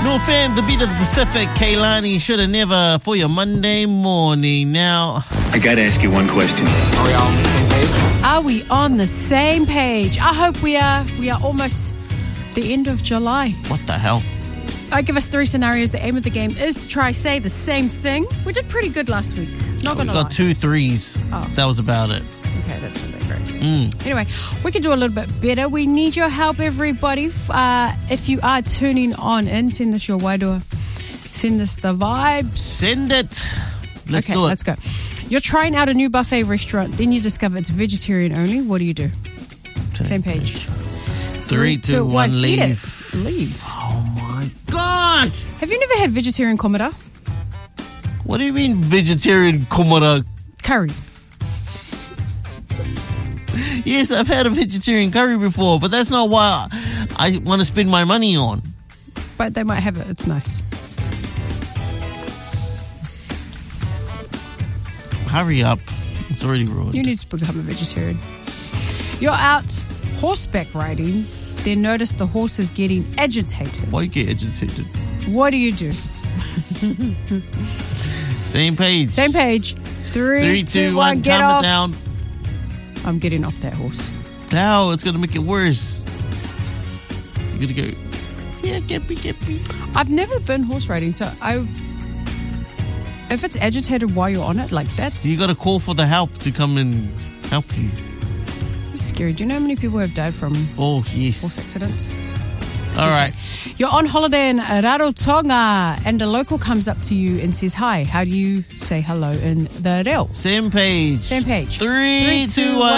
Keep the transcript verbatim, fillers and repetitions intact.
North Fam, the beat of the Pacific, Kaylani, shoulda never for your Monday morning. Now, I gotta ask you one question. Are we all on the same page? Are we on the same page? I hope we are. We are almost the end of July. what the hell? I give us three scenarios. The aim of the game is to try say the same thing. We did pretty good last week. Not We gonna got lie. two threes. Oh. That was about it. Okay, that's not that great. Mm. Anyway, we can do a little bit better. We need your help, everybody. Uh, if you are tuning on in, send us your wairua. Send us the vibes. Send it. Let's okay, do it. let's go. You're trying out a new buffet restaurant, then you discover it's vegetarian only. What do you do? Same page. Three, two, one, Eat leave. it. Leave. Oh my God! Have you never had vegetarian komara? What do you mean vegetarian kumara? Curry. Yes, I've had a vegetarian curry before, but that's not what I want to spend my money on. But they might have it. It's nice. Hurry up. It's already ruined. You need to become a vegetarian. You're out horseback riding, then notice the horse is getting agitated. Why you get agitated? What do you do? Same page. Same page. Three, Three, two, two, one. one. Get Calm off. it down. I'm getting off that horse. No, it's going to make it worse. You're going to go, yeah, get me, get me. I've never been horse riding, so I. If it's agitated while you're on it, like that's You got to call for the help to come and help you. scary. Do you know how many people have died from Oh, horse yes. accidents? All right. You're on holiday in Rarotonga, and a local comes up to you and says hi. How do you say hello in the reo? Same page. Same page. Three, Three, two, two, one.